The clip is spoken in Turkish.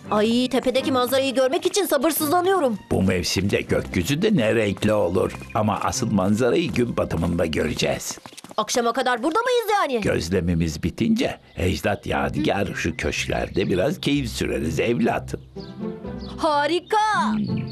Ay, tepedeki manzarayı görmek için sabırsızlanıyorum. Bu mevsimde gökyüzü de ne renkli olur. Ama asıl manzarayı gün batımında göreceğiz. Akşama kadar burada mıyız yani? Gözlemimiz bitince ecdat yadigarı şu köşklerde biraz keyif süreriz evlat. Harika.